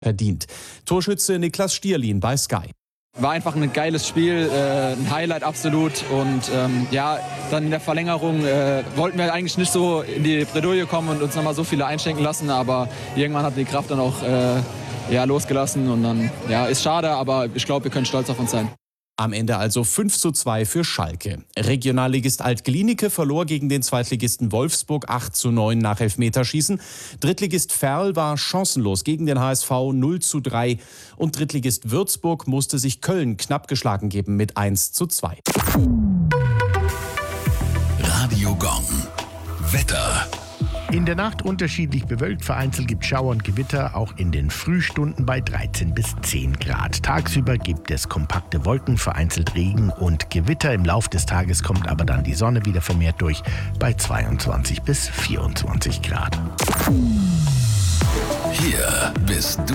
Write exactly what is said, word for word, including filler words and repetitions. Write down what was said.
verdient. Torschütze Niklas Stierlin bei Sky. War einfach ein geiles Spiel, äh, ein Highlight absolut und ähm, ja, dann in der Verlängerung äh, wollten wir eigentlich nicht so in die Bredouille kommen und uns nochmal so viele einschenken lassen, aber irgendwann hat die Kraft dann auch äh, ja, losgelassen und dann, ja, ist schade, aber ich glaube, wir können stolz auf uns sein. Am Ende also fünf zu zwei für Schalke. Regionalligist Alt-Glienicke verlor gegen den Zweitligisten Wolfsburg acht zu neun nach Elfmeterschießen. Drittligist Verl war chancenlos gegen den H S V null zu drei. Und Drittligist Würzburg musste sich Köln knapp geschlagen geben mit eins zu zwei. Radio Gong. Wetter. In der Nacht unterschiedlich bewölkt, vereinzelt gibt Schauer und Gewitter, auch in den Frühstunden bei dreizehn bis zehn Grad. Tagsüber gibt es kompakte Wolken, vereinzelt Regen und Gewitter. Im Lauf des Tages kommt aber dann die Sonne wieder vermehrt durch bei zweiundzwanzig bis vierundzwanzig Grad. Hier bist du.